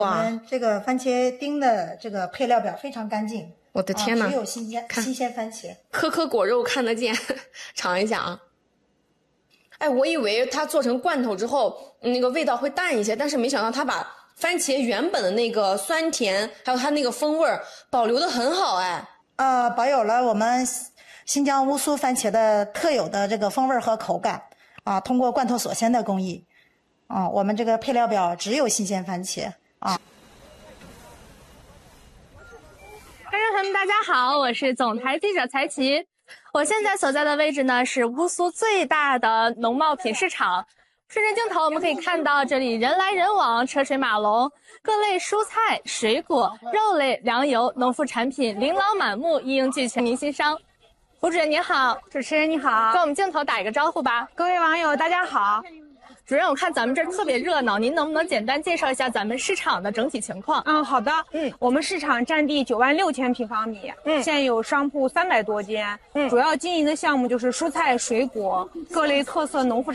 我们这个番茄丁的这个配料表非常干净。 我的天哪！ 只有新鲜番茄， 颗颗果肉看得见，尝一下啊。哎，我以为它做成罐头之后，那个味道会淡一些，但是没想到它把番茄原本的那个酸甜，还有它那个风味保留得很好，哎。 保有了我们新疆乌苏番茄的特有的这个风味和口感啊。通过罐头锁鲜的工艺啊，我们这个配料表只有新鲜番茄啊。 观众朋友们，大家好，我是总台记者才琪。我现在所在的位置呢是乌苏最大的农贸品市场。顺着镜头，我们可以看到这里人来人往，车水马龙，各类蔬菜、水果、肉类、粮油、农副产品琳琅满目，一应俱全，民心商。胡主任您好， 主持人你好， 跟我们镜头打一个招呼吧。 各位网友大家好。 主任，我看咱们这儿特别热闹，您能不能简单介绍一下咱们市场的整体情况？ 好的。我们市场占地96000平方米，现有商铺300多间，主要经营的项目就是蔬菜、水果、各类特色农副